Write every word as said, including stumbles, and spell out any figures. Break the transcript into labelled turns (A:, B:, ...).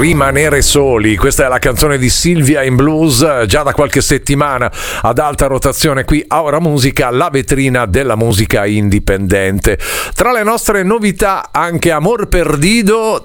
A: Rimanere soli, questa è la canzone di Silvia in Blues, già da qualche settimana ad alta rotazione qui a Ora Musica, la vetrina della musica indipendente. Tra le nostre novità anche Amor Perdido